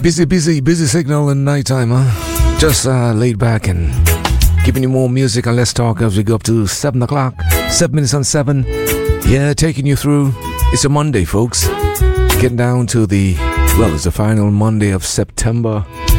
Busy signal in nighttime, huh? Just laid back and giving you more music and less talk as we go up to 7 o'clock. 7 minutes on 7. Yeah, taking you through. It's a Monday, folks. Getting down to it's the final Monday of September.